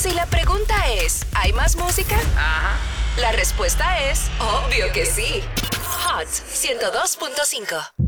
Si la pregunta es, ¿hay más música? Ajá. La respuesta es, obvio que sí. Hot 102.5.